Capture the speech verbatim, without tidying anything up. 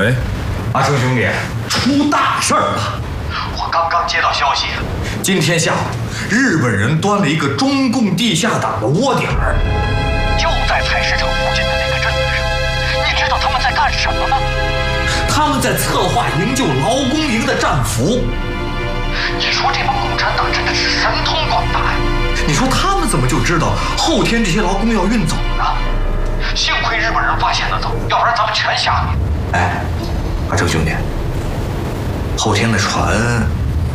喂， 阿成兄弟，出大事儿了！ 我刚刚接到消息， 今天下午，日本人端了一个中共地下党的窝点儿， 就在菜市场附近的那个镇子上。你知道他们在干什么吗？ 他们在策划营救劳工营的战俘。 你说这帮共产党真的是神通广大呀！ 你说他们怎么就知道后天这些劳工要运走呢？ 幸亏日本人发现得早，要不然咱们全瞎了。 哎，阿成兄弟，后天的船